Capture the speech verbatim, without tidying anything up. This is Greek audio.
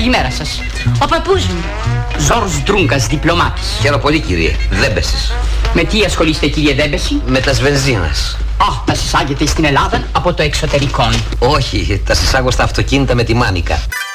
Καλημέρα σας. Ο παππούς μου. Ζόρζ Ντρούγκας, διπλωμάτης. Χαίρομαι πολύ, κύριε. Δέμπεσης. Με τι ασχολείστε, κύριε Δέμπεση? Με τα σβενζίνας. Α, τα εισάγετε στην Ελλάδα από το εξωτερικό. Όχι, τα εισάγω στα αυτοκίνητα με τη μάνικα.